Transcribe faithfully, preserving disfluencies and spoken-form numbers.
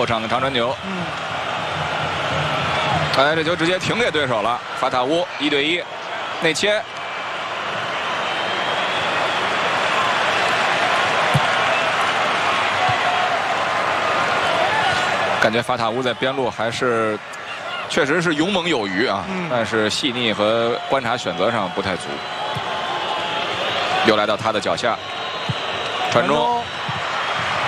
后场的长传球。 嗯。 哎，这球直接停给对手了。法塔乌一对一，内切。 感觉法塔乌在边路还是，确实是勇猛有余啊，嗯、但是细腻和观察选择上不太足。又来到他的脚下，传中，